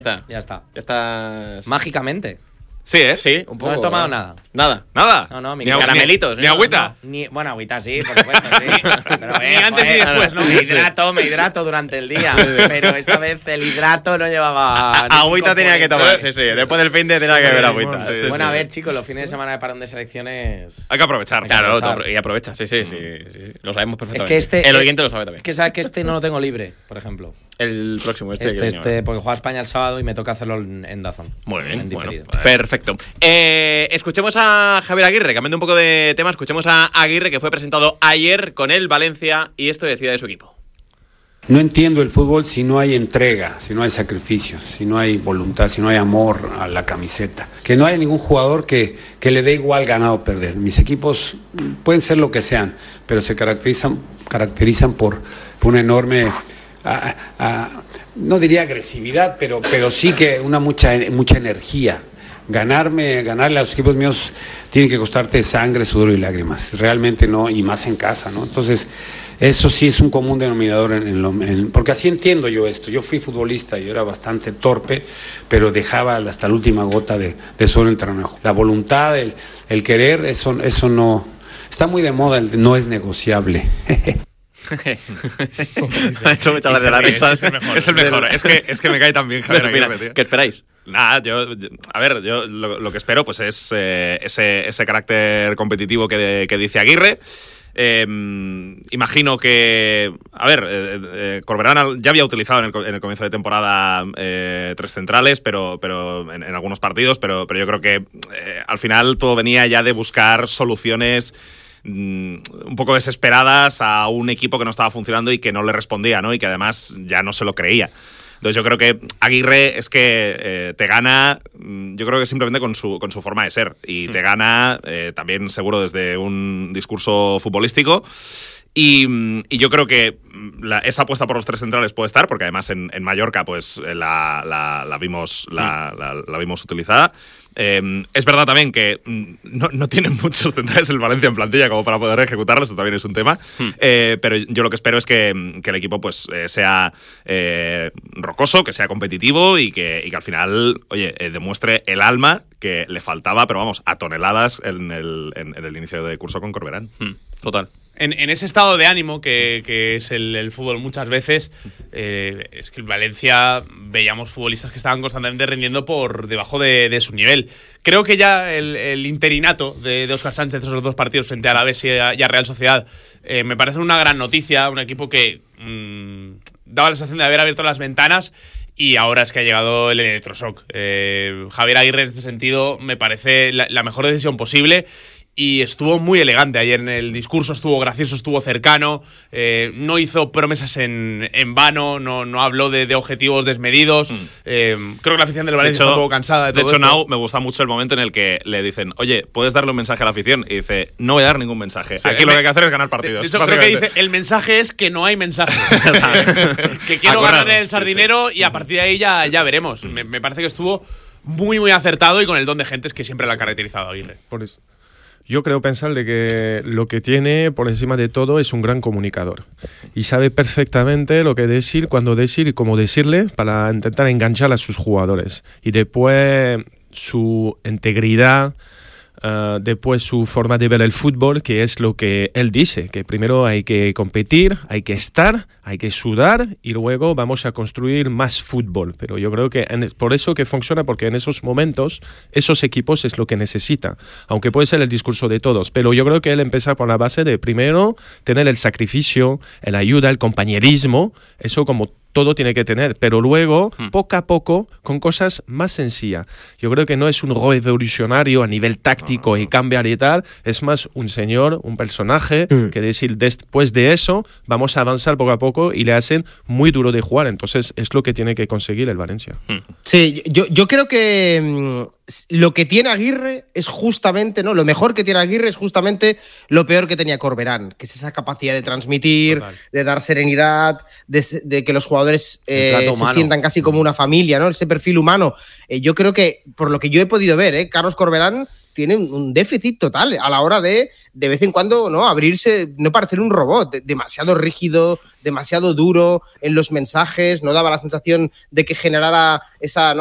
Ya está. Ya estás... Mágicamente. Sí, ¿eh? Sí, un poco. No he tomado nada. Nada. ¿Nada? No, Ni caramelitos. Ni agüita. Bueno, agüita sí, por supuesto, sí. Pero Ni antes ni después, ¿no? Me hidrato durante el día. Pero esta vez el hidrato no llevaba... Agüita tenía que tomar, sí. Después del fin de tenía que beber agüita. bueno, sí. Bueno, a ver, chicos, los fines de semana de parón de selecciones... Hay que aprovechar. Claro, aprovechar. y aprovecha, sí. Lo sabemos perfectamente. Es que el oyente lo sabe también. Es que sabes que este no lo tengo libre, por ejemplo. El próximo, que viene ahora. Porque juega España el sábado y me toca hacerlo en DAZN. Muy bien, en diferido. bueno, perfecto. Escuchemos a Javier Aguirre, cambiando un poco de tema, escuchemos a Aguirre, que fue presentado ayer con el Valencia, y esto decía de su equipo. No entiendo el fútbol si no hay entrega, si no hay sacrificio, si no hay voluntad, si no hay amor a la camiseta. Que no haya ningún jugador que le dé igual ganar o perder. Mis equipos pueden ser lo que sean, pero se caracterizan por una enorme... no diría agresividad, pero sí que mucha energía. Ganarle a los equipos míos tiene que costarte sangre, sudor y lágrimas. Realmente no, y más en casa, ¿no? Entonces, eso sí es un común denominador porque así entiendo yo esto. Yo fui futbolista, yo era bastante torpe, pero dejaba hasta la última gota de suelo en el terreno. La voluntad, el querer, eso no... Está muy de moda, no es negociable. Me ha hecho muchas gracias la risa. Es el mejor. Es que me cae tan bien Javier Aguirre, tío. ¿Qué esperáis? Nada, yo lo que espero pues es ese carácter competitivo que dice Aguirre. Imagino que, Corberán ya había utilizado en el comienzo de temporada 3 centrales, pero en algunos partidos, pero yo creo que al final todo venía ya de buscar soluciones un poco desesperadas a un equipo que no estaba funcionando y que no le respondía, ¿no? Y que además ya no se lo creía. Entonces yo creo que Aguirre es que te gana, yo creo que simplemente con su forma de ser. Y te gana también seguro desde un discurso futbolístico. Y yo creo que esa apuesta por los 3 centrales puede estar, porque además en Mallorca pues la vimos utilizada. Es verdad también que no tienen muchos centrales el Valencia en plantilla como para poder ejecutarlo, eso también es un tema. Pero yo lo que espero es que el equipo pues sea rocoso, que sea competitivo y que al final, demuestre el alma que le faltaba, pero vamos, a toneladas en el inicio de curso con Corberán. Total. En ese estado de ánimo que es el fútbol muchas veces, es que en Valencia veíamos futbolistas que estaban constantemente rindiendo por debajo de su nivel. Creo que ya el interinato de Óscar Sánchez, esos 2 partidos frente a Alavés y a Real Sociedad, me parece una gran noticia, un equipo que daba la sensación de haber abierto las ventanas. Y ahora es que ha llegado el electroshock. Javier Aguirre, en este sentido, me parece la mejor decisión posible. Y estuvo muy elegante ayer en el discurso, estuvo gracioso, estuvo cercano, no hizo promesas en vano, no habló de objetivos desmedidos. Creo que la afición del Valencia está un poco cansada de todo esto. De hecho, Nau, me gusta mucho el momento en el que le dicen, oye, ¿puedes darle un mensaje a la afición? Y dice, no voy a dar ningún mensaje. Sí, aquí lo que hay que hacer es ganar partidos. De hecho, creo que dice, el mensaje es que no hay mensaje. Que quiero ganar el Sardinero y a partir de ahí ya veremos. Me parece que estuvo muy, muy acertado y con el don de gentes que siempre la ha caracterizado a Aguirre. Por eso. Yo creo pensar de que lo que tiene por encima de todo es un gran comunicador y sabe perfectamente lo que decir, cuándo decir y cómo decirle para intentar enganchar a sus jugadores. Y después su integridad, después su forma de ver el fútbol, que es lo que él dice, que primero hay que competir, hay que estar, hay que sudar y luego vamos a construir más fútbol. Pero yo creo que por eso que funciona, porque en esos momentos esos equipos es lo que necesitan, aunque puede ser el discurso de todos, pero yo creo que él empieza por la base de primero tener el sacrificio, la ayuda, el compañerismo, eso como todo tiene que tener, pero luego, poco a poco, con cosas más sencillas. Yo creo que no es un revolucionario a nivel táctico y cambiar y tal, es más un señor, un personaje, que decir, después de eso, vamos a avanzar poco a poco y le hacen muy duro de jugar. Entonces, es lo que tiene que conseguir el Valencia. Sí, yo creo que lo que tiene Aguirre es justamente, ¿no? Lo mejor que tiene Aguirre es justamente lo peor que tenía Corberán, que es esa capacidad de transmitir, total, de dar serenidad, de que los jugadores se sientan casi como una familia, ¿no? Ese perfil humano. Yo creo que, por lo que yo he podido ver, Carlos Corberán tiene un déficit total a la hora de vez en cuando, ¿no? Abrirse, no parecer un robot, demasiado rígido, demasiado duro en los mensajes, no daba la sensación de que generara esa, ¿no?